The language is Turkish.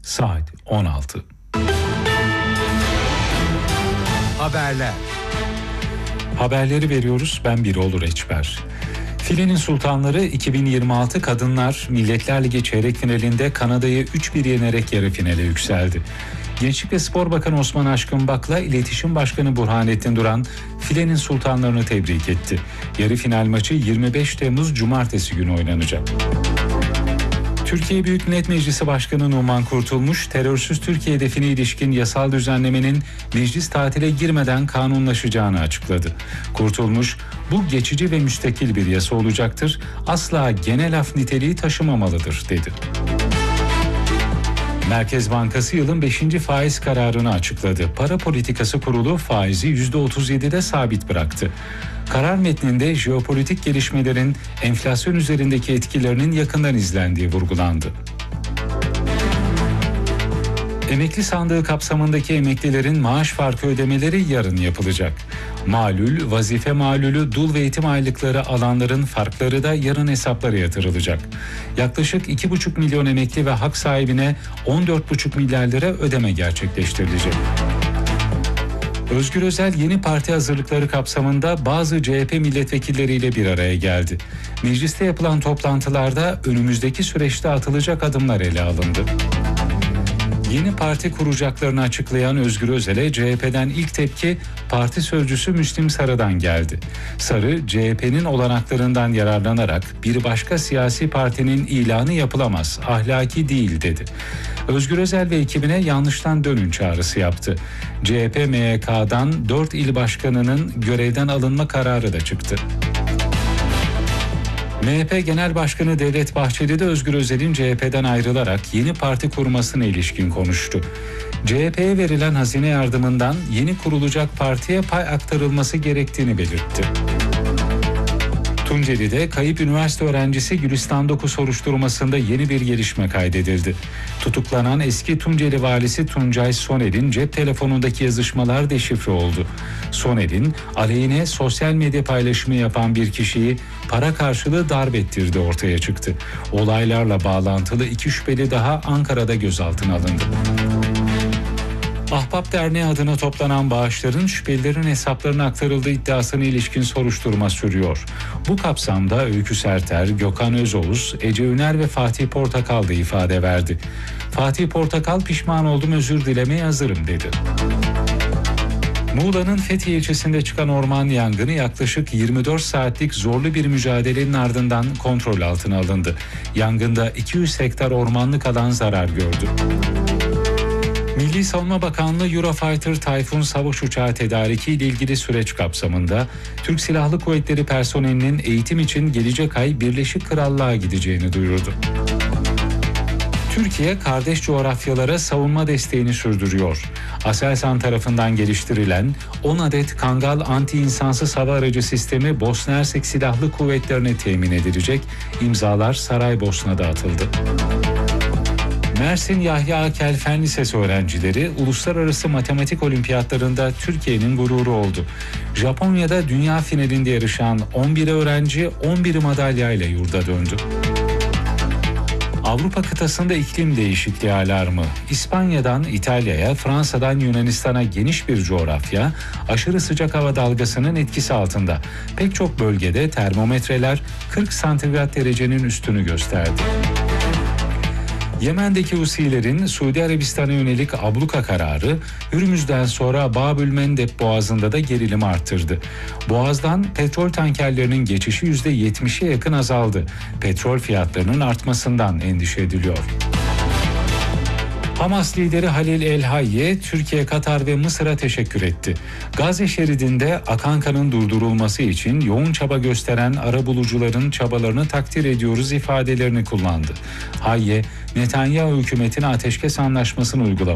Saat 16. Haberler. Haberleri veriyoruz. Ben Birol Reçber. Filenin Sultanları 2026 Kadınlar Milletler Ligi çeyrek finalinde Kanada'yı 3-1 yenerek yarı finale yükseldi. Gençlik ve Spor Bakanı Osman Aşkınbak'la İletişim Başkanı Burhanettin Duran Filenin Sultanlarını tebrik etti. Yarı final maçı 25 Temmuz Cumartesi günü oynanacak. Türkiye Büyük Millet Meclisi Başkanı Numan Kurtulmuş, terörsüz Türkiye hedefine ilişkin yasal düzenlemenin meclis tatile girmeden kanunlaşacağını açıkladı. Kurtulmuş, bu geçici ve müstakil bir yasa olacaktır, asla genel af niteliği taşımamalıdır, dedi. Merkez Bankası yılın 5. faiz kararını açıkladı. Para Politikası Kurulu faizi %37'de sabit bıraktı. Karar metninde jeopolitik gelişmelerin enflasyon üzerindeki etkilerinin yakından izlendiği vurgulandı. Emekli sandığı kapsamındaki emeklilerin maaş farkı ödemeleri yarın yapılacak. Malul, vazife malulü, dul ve eğitim aylıkları alanların farkları da yarın hesaplara yatırılacak. Yaklaşık 2,5 milyon emekli ve hak sahibine 14,5 milyar lira ödeme gerçekleştirilecek. Özgür Özel yeni parti hazırlıkları kapsamında bazı CHP milletvekilleriyle bir araya geldi. Mecliste yapılan toplantılarda önümüzdeki süreçte atılacak adımlar ele alındı. Yeni parti kuracaklarını açıklayan Özgür Özel'e CHP'den ilk tepki parti sözcüsü Müslim Sarı'dan geldi. Sarı, CHP'nin olanaklarından yararlanarak bir başka siyasi partinin ilanı yapılamaz, ahlaki değil dedi. Özgür Özel ve ekibine yanlıştan dönün çağrısı yaptı. CHP MYK'dan 4 il başkanının görevden alınma kararı da çıktı. MHP Genel Başkanı Devlet Bahçeli de Özgür Özel'in CHP'den ayrılarak yeni parti kurmasına ilişkin konuştu. CHP'ye verilen hazine yardımından yeni kurulacak partiye pay aktarılması gerektiğini belirtti. Tunceli'de kayıp üniversite öğrencisi Gülistan Doku soruşturmasında yeni bir gelişme kaydedildi. Tutuklanan eski Tunceli valisi Tuncay Soner'in cep telefonundaki yazışmalar deşifre oldu. Soner'in aleyhine sosyal medya paylaşımı yapan bir kişiyi para karşılığı darp ettirdiği ortaya çıktı. Olaylarla bağlantılı 2 şüpheli daha Ankara'da gözaltına alındı. Ahbap Derneği adına toplanan bağışların şüphelilerin hesaplarına aktarıldığı iddiasına ilişkin soruşturma sürüyor. Bu kapsamda Öykü Serter, Gökhan Özoğuz, Ece Üner ve Fatih Portakal da ifade verdi. Fatih Portakal pişman oldum, özür dilemeye hazırım dedi. Muğla'nın Fethiye ilçesinde çıkan orman yangını yaklaşık 24 saatlik zorlu bir mücadelenin ardından kontrol altına alındı. Yangında 200 hektar ormanlık alan zarar gördü. Milli Savunma Bakanlığı Eurofighter Tayfun savaş uçağı tedariki ile ilgili süreç kapsamında Türk Silahlı Kuvvetleri personelinin eğitim için gelecek ay Birleşik Krallığa gideceğini duyurdu. Türkiye kardeş coğrafyalara savunma desteğini sürdürüyor. Aselsan tarafından geliştirilen 10 adet Kangal anti-insansız hava aracı sistemi Bosna Hersek Silahlı Kuvvetlerine temin edilecek. İmzalar Saraybosna'da atıldı. Mersin Yahya Akel Fen Lisesi öğrencileri uluslararası matematik olimpiyatlarında Türkiye'nin gururu oldu. Japonya'da dünya finalinde yarışan 11 öğrenci 11 madalyayla yurda döndü. Avrupa kıtasında iklim değişikliği alarmı. İspanya'dan İtalya'ya, Fransa'dan Yunanistan'a geniş bir coğrafya aşırı sıcak hava dalgasının etkisi altında. Pek çok bölgede termometreler 40 santigrat derecenin üstünü gösterdi. Yemen'deki Husilerin Suudi Arabistan'a yönelik abluka kararı Hürmüz'den sonra Bab-ül-Mendeb Boğazı'nda da gerilimi arttırdı. Boğaz'dan petrol tankerlerinin geçişi %70'e yakın azaldı. Petrol fiyatlarının artmasından endişe ediliyor. Hamas lideri Halil El-Hayye, Türkiye, Katar ve Mısır'a teşekkür etti. Gazze şeridinde akan kanın durdurulması için yoğun çaba gösteren arabulucuların çabalarını takdir ediyoruz ifadelerini kullandı. Hayye, Netanyahu hükümetine ateşkes anlaşmasını uygulaması